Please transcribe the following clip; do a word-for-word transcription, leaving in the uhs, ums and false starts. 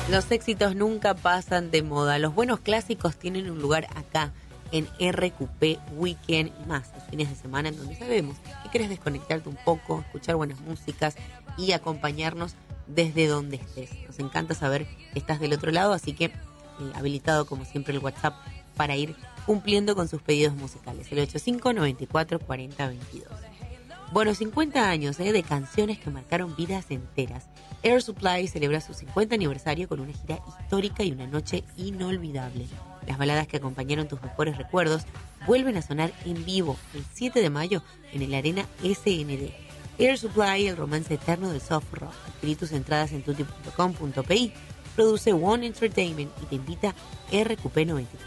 Los éxitos nunca pasan de moda. Los buenos clásicos tienen un lugar acá, en R Q P Weekend y más, los fines de semana en donde sabemos que querés desconectarte un poco, escuchar buenas músicas y acompañarnos desde donde estés. Nos encanta saber que estás del otro lado, así que eh, habilitado como siempre el WhatsApp para ir cumpliendo con sus pedidos musicales. El ocho cinco nueve cuatro cuatro cero dos dos. Bueno, cincuenta años eh, de canciones que marcaron vidas enteras. Air Supply celebra su cincuenta aniversario con una gira histórica y una noche inolvidable. Las baladas que acompañaron tus mejores recuerdos vuelven a sonar en vivo el siete de mayo en el Arena S N D. Air Supply, el romance eterno del soft rock. Adquirí tus entradas en tutti punto com punto p i. Produce One Entertainment y te invita R Q P noventa y cuatro.